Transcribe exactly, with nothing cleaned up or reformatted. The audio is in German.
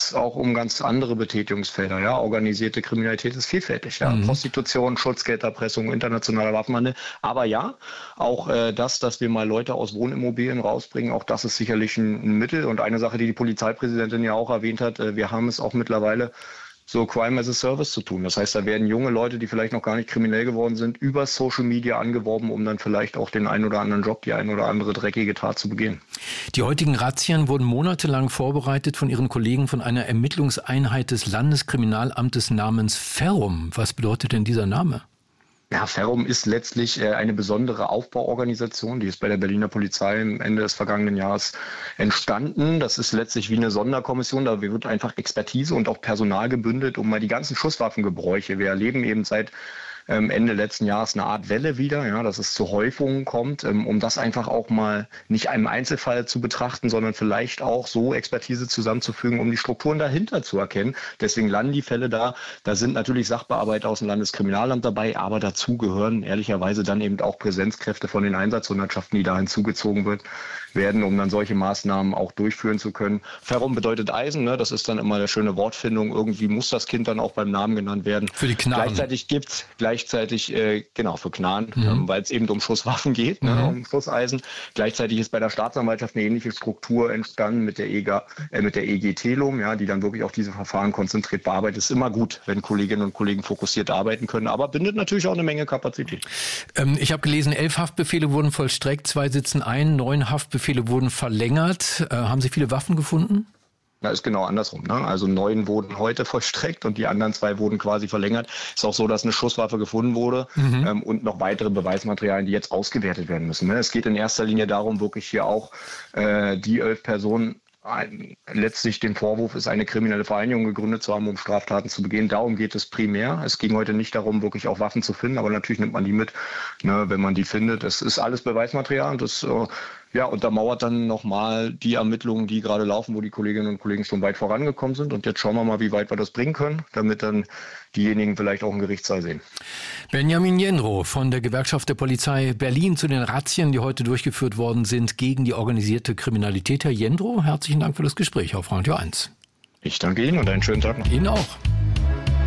es auch um ganz andere Betätigungsfelder. Ja, organisierte Kriminalität ist vielfältig. Ja, mhm. Prostitution, Schutzgelderpressung, internationaler Waffenhandel. Aber ja, auch äh, das, dass wir mal Leute aus Wohnimmobilien rausbringen, auch das ist sicherlich ein, ein Mittel. Und eine Sache, die die Polizeipräsidentin ja auch erwähnt hat, äh, wir haben es auch mittlerweile so Crime as a Service zu tun. Das heißt, da werden junge Leute, die vielleicht noch gar nicht kriminell geworden sind, über Social Media angeworben, um dann vielleicht auch den einen oder anderen Job, die ein oder andere dreckige Tat zu begehen. Die heutigen Razzien wurden monatelang vorbereitet von Ihren Kollegen von einer Ermittlungseinheit des Landeskriminalamtes namens Ferrum. Was bedeutet denn dieser Name? Ja, Ferrum ist letztlich äh, eine besondere Aufbauorganisation, die ist bei der Berliner Polizei am Ende des vergangenen Jahres entstanden. Das ist letztlich wie eine Sonderkommission, da wird einfach Expertise und auch Personal gebündelt, um mal die ganzen Schusswaffengebräuche. Wir erleben eben seit Ende letzten Jahres eine Art Welle wieder, ja, dass es zu Häufungen kommt, um das einfach auch mal nicht einem Einzelfall zu betrachten, sondern vielleicht auch so Expertise zusammenzufügen, um die Strukturen dahinter zu erkennen. Deswegen landen die Fälle da. Da sind natürlich Sachbearbeiter aus dem Landeskriminalamt dabei, aber dazu gehören ehrlicherweise dann eben auch Präsenzkräfte von den Einsatzhundertschaften, die da hinzugezogen wird, werden, um dann solche Maßnahmen auch durchführen zu können. Ferrum bedeutet Eisen, ne? Das ist dann immer eine schöne Wortfindung. Irgendwie muss das Kind dann auch beim Namen genannt werden. Für die Knarren. Gleichzeitig gibt's gleichzeitig, äh, genau, für Knarren, Mhm. ähm, weil es eben um Schusswaffen geht, Mhm. ne? Um Schusseisen. Gleichzeitig ist bei der Staatsanwaltschaft eine ähnliche Struktur entstanden mit der E G A, äh, mit der E G Telum, ja, die dann wirklich auch diese Verfahren konzentriert bearbeitet. Ist immer gut, wenn Kolleginnen und Kollegen fokussiert arbeiten können, aber bindet natürlich auch eine Menge Kapazität. Ähm, ich habe gelesen, elf Haftbefehle wurden vollstreckt, zwei sitzen ein, neun Haftbefehle wurden verlängert. Äh, haben Sie viele Waffen gefunden? Na, ist genau andersrum, ne? Also neun wurden heute vollstreckt und die anderen zwei wurden quasi verlängert. Ist auch so, dass eine Schusswaffe gefunden wurde, mhm. ähm, und noch weitere Beweismaterialien, die jetzt ausgewertet werden müssen. Ne? Es geht in erster Linie darum, wirklich hier auch äh, die elf Personen, ein, letztlich den Vorwurf ist, eine kriminelle Vereinigung gegründet zu haben, um Straftaten zu begehen. Darum geht es primär. Es ging heute nicht darum, wirklich auch Waffen zu finden, aber natürlich nimmt man die mit, ne, wenn man die findet. Es ist alles Beweismaterial und das äh, ja, untermauert dann nochmal die Ermittlungen, die gerade laufen, wo die Kolleginnen und Kollegen schon weit vorangekommen sind. Und jetzt schauen wir mal, wie weit wir das bringen können, damit dann diejenigen vielleicht auch im Gerichtssaal sehen. Benjamin Jendrow von der Gewerkschaft der Polizei Berlin zu den Razzien, die heute durchgeführt worden sind gegen die organisierte Kriminalität. Herr Jendrow, herzlichen Dank für das Gespräch auf Radio eins. Ich danke Ihnen und einen schönen Tag noch. Ihnen auch.